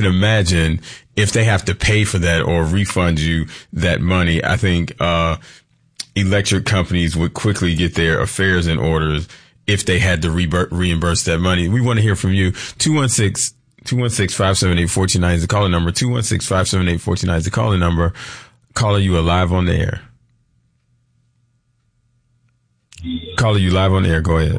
can imagine if they have to pay for that or refund you that money, I think, electric companies would quickly get their affairs in order if they had to reimburse that money. We want to hear from you. 216-578-1490 is the calling number. 216-578-1490 is the calling number. Caller, you are live on the air. Caller, you live on the air. Go ahead.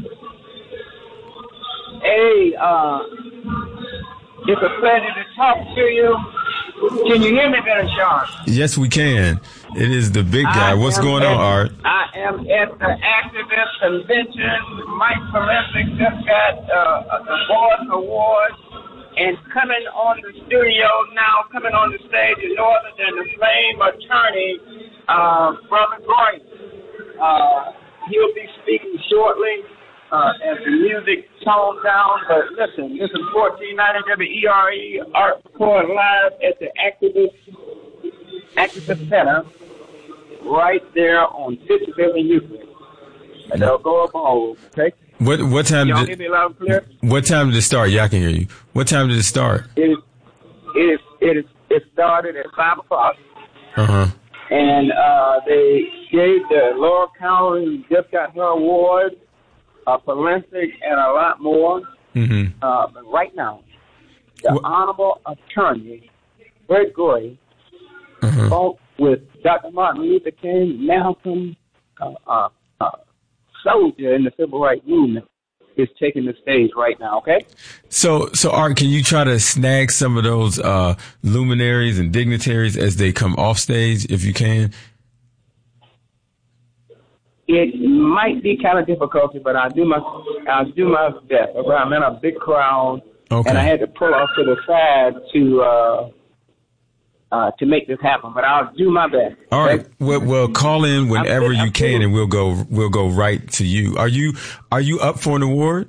Hey, it's a pleasure to talk to you. Can you hear me better, Sean? Yes, we can. It is the big guy. What's going on, Art? I am at the activist convention. Mike Palencic just got the Voice Award, and coming on the studio now, coming on the stage is no other than the famed attorney, Brother Goy. He'll be speaking shortly as the music tones down. But listen, this is 1490 WERE, Art Record live at the Activist Center, right there on 50th and Euclid. And they'll go up all, okay? What time? Y'all hear me loud and clear? What time did it start? Yeah, I can hear you. What time did it start? It started at 5:00. And they gave the Laura Cowley, who just got her award, Palencic, and a lot more. But right now, the Honorable Attorney, Brett Goy, spoke with Dr. Martin Luther King, Malcolm, soldier in the civil rights movement, is taking the stage right now, okay? So Art, can you try to snag some of those luminaries and dignitaries as they come off stage, if you can? It might be kind of difficult, but I'll do my best. Okay? I'm in a big crowd, and I had to pull off to the side to make this happen, but I'll do my best. All right. Well, call in whenever you can, and we'll go right to you. Are you up for an award?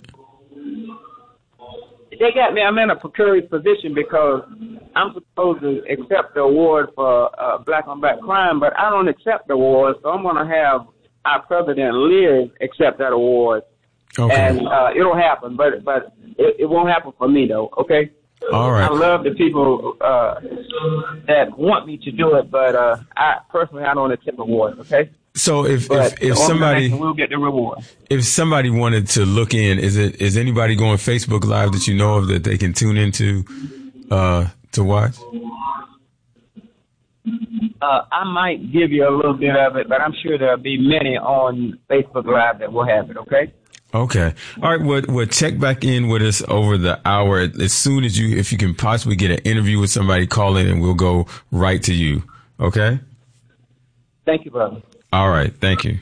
They got me. I'm in a precarious position because I'm supposed to accept the award for black on black crime, but I don't accept the award, so I'm going to have our president Liz accept that award, and it'll happen. But it won't happen for me though. Okay. All right. I love the people that want me to do it, but I personally don't accept awards. Okay. So if somebody will get the reward. If somebody wanted to look in, is anybody going Facebook Live that you know of that they can tune into to watch? I might give you a little bit of it, but I'm sure there'll be many on Facebook Live that will have it. Okay. Okay. All right. Well, check back in with us over the hour as soon as if you can possibly get an interview with somebody, call in and we'll go right to you. Okay. Thank you, brother. All right. Thank you.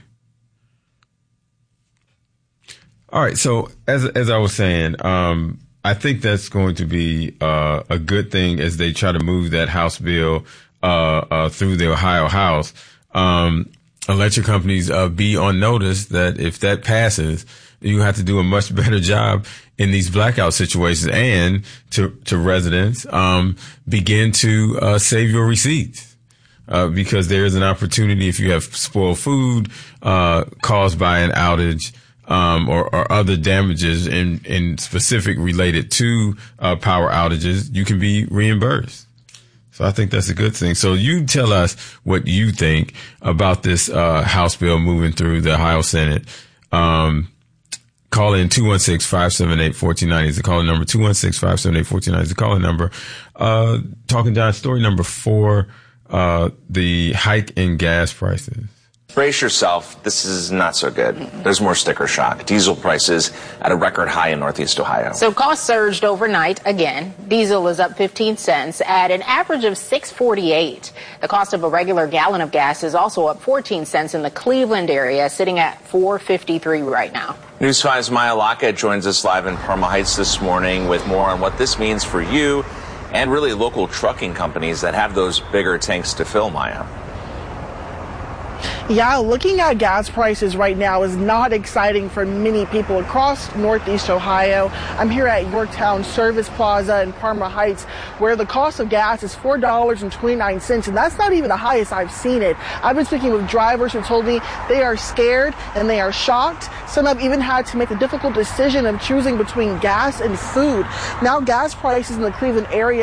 All right. So as I was saying, I think that's going to be a good thing as they try to move that House bill through the Ohio House. Electric companies be on notice that if that passes, you have to do a much better job in these blackout situations, and to residents begin to save your receipts. Because there is an opportunity if you have spoiled food caused by an outage or other damages in specific related to power outages, you can be reimbursed. So I think that's a good thing. So you tell us what you think about this House bill moving through the Ohio Senate. Call in 216-578-1490 is the calling number. 216-578-1490 is the calling number. Talking John, story number 4, the hike in gas prices. Brace yourself. This is not so good. There's more sticker shock. Diesel prices at a record high in Northeast Ohio. So costs surged overnight again. Diesel is up 15 cents at an average of $6.48. The cost of a regular gallon of gas is also up 14 cents in the Cleveland area, sitting at $4.53 right now. News 5's Maya Lockett joins us live in Parma Heights this morning with more on what this means for you and really local trucking companies that have those bigger tanks to fill, Maya. Yeah, looking at gas prices right now is not exciting for many people across Northeast Ohio. I'm here at Yorktown Service Plaza in Parma Heights, where the cost of gas is $4.29, and that's not even the highest I've seen it. I've been speaking with drivers who told me they are scared and they are shocked. Some have even had to make the difficult decision of choosing between gas and food. Now, gas prices in the Cleveland area